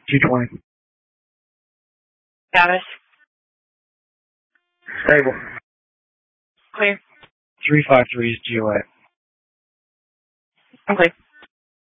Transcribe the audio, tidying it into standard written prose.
220. Status. Stable. Clear. 353 is GOA. Okay.